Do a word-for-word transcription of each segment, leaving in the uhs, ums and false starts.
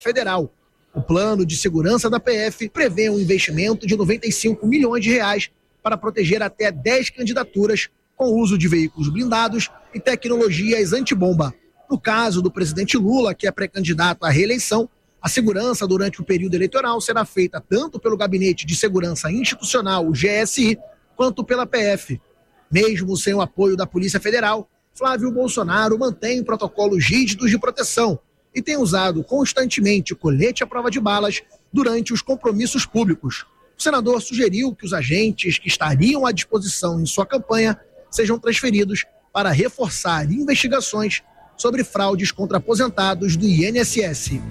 Federal. O plano de segurança da P F prevê um investimento de noventa e cinco milhões de reais para proteger até dez candidaturas com o uso de veículos blindados e tecnologias antibomba. No caso do presidente Lula, que é pré-candidato à reeleição, a segurança durante o período eleitoral será feita tanto pelo Gabinete de Segurança Institucional, o G S I, quanto pela P F. Mesmo sem o apoio da Polícia Federal, Flávio Bolsonaro mantém protocolos rígidos de proteção e tem usado constantemente colete à prova de balas durante os compromissos públicos. O senador sugeriu que os agentes que estariam à disposição em sua campanha sejam transferidos para reforçar investigações sobre fraudes contra aposentados do I N S S.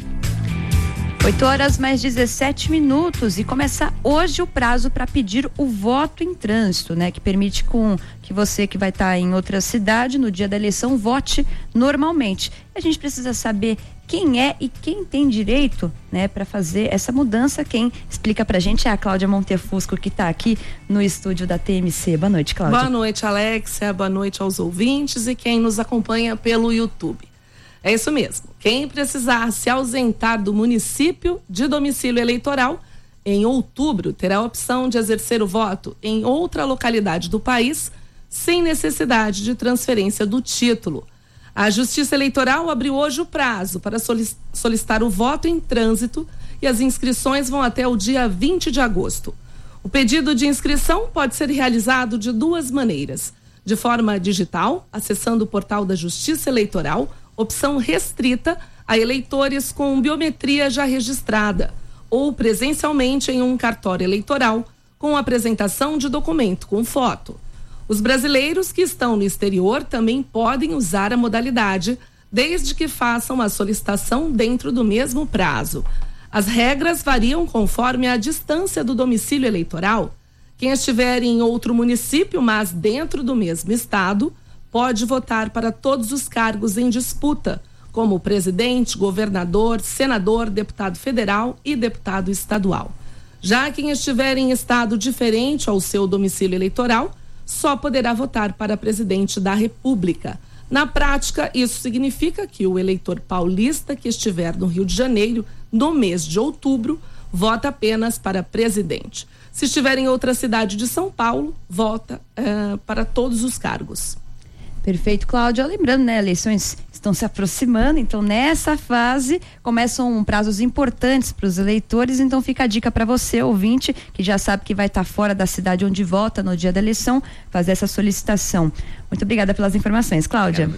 oito horas mais dezessete minutos e começa hoje o prazo para pedir o voto em trânsito, né? Que permite com que você que vai estar em outra cidade no dia da eleição vote normalmente. A gente precisa saber quem é e quem tem direito, né, para fazer essa mudança. Quem explica pra gente é a Cláudia Montefusco, que está aqui no estúdio da T M C. Boa noite, Cláudia. Boa noite, Alexia. Boa noite aos ouvintes e quem nos acompanha pelo YouTube. É isso mesmo. Quem precisar se ausentar do município de domicílio eleitoral em outubro terá a opção de exercer o voto em outra localidade do país sem necessidade de transferência do título. A Justiça Eleitoral abriu hoje o prazo para solicitar o voto em trânsito e as inscrições vão até o dia vinte de agosto. O pedido de inscrição pode ser realizado de duas maneiras: de forma digital, acessando o portal da Justiça Eleitoral, opção restrita a eleitores com biometria já registrada, ou presencialmente em um cartório eleitoral, com apresentação de documento com foto. Os brasileiros que estão no exterior também podem usar a modalidade, desde que façam a solicitação dentro do mesmo prazo. As regras variam conforme a distância do domicílio eleitoral. Quem estiver em outro município, mas dentro do mesmo estado, pode votar para todos os cargos em disputa, como presidente, governador, senador, deputado federal e deputado estadual. Já quem estiver em estado diferente ao seu domicílio eleitoral, só poderá votar para presidente da República. Na prática, isso significa que o eleitor paulista que estiver no Rio de Janeiro, no mês de outubro, vota apenas para presidente. Se estiver em outra cidade de São Paulo, vota uh, para todos os cargos. Perfeito, Cláudia. Lembrando, né, eleições estão se aproximando, então nessa fase começam prazos importantes para os eleitores, então fica a dica para você, ouvinte, que já sabe que vai estar fora da cidade onde vota no dia da eleição, fazer essa solicitação. Muito obrigada pelas informações, Cláudia.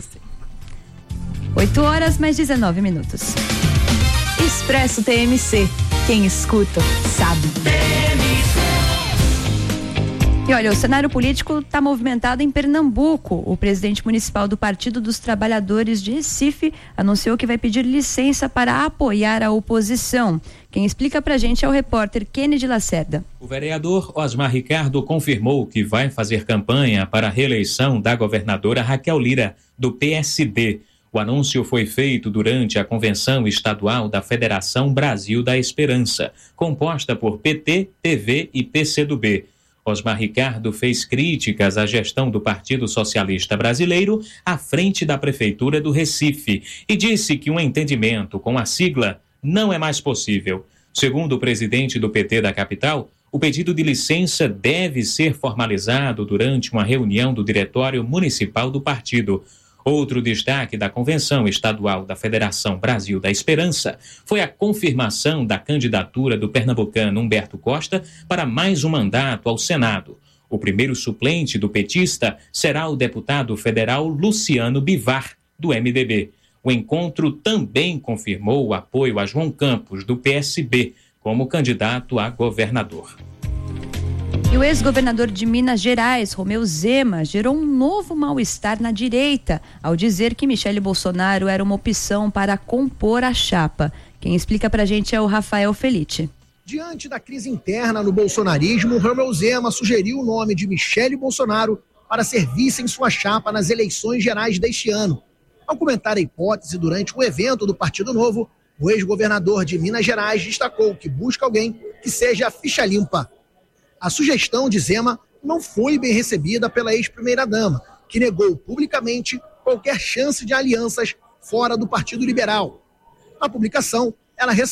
oito horas mais dezenove minutos. Expresso T M C. Quem escuta, sabe. E olha, o cenário político está movimentado em Pernambuco. O presidente municipal do Partido dos Trabalhadores de Recife anunciou que vai pedir licença para apoiar a oposição. Quem explica pra gente é o repórter Kennedy Lacerda. O vereador Osmar Ricardo confirmou que vai fazer campanha para a reeleição da governadora Raquel Lira, do P S B. O anúncio foi feito durante a convenção estadual da Federação Brasil da Esperança, composta por P T, P V e P C do B. Osmar Ricardo fez críticas à gestão do Partido Socialista Brasileiro à frente da Prefeitura do Recife e disse que um entendimento com a sigla não é mais possível. Segundo o presidente do P T da capital, o pedido de licença deve ser formalizado durante uma reunião do Diretório Municipal do partido. Outro destaque da Convenção Estadual da Federação Brasil da Esperança foi a confirmação da candidatura do pernambucano Humberto Costa para mais um mandato ao Senado. O primeiro suplente do petista será o deputado federal Luciano Bivar, do M D B. O encontro também confirmou o apoio a João Campos, do P S B, como candidato a governador. E o ex-governador de Minas Gerais, Romeu Zema, gerou um novo mal-estar na direita ao dizer que Michele Bolsonaro era uma opção para compor a chapa. Quem explica pra gente é o Rafael Felite. Diante da crise interna no bolsonarismo, Romeu Zema sugeriu o nome de Michele Bolsonaro para ser vice em sua chapa nas eleições gerais deste ano. Ao comentar a hipótese durante um evento do Partido Novo, o ex-governador de Minas Gerais destacou que busca alguém que seja ficha limpa. A sugestão de Zema não foi bem recebida pela ex-primeira-dama, que negou publicamente qualquer chance de alianças fora do Partido Liberal. Na publicação, ela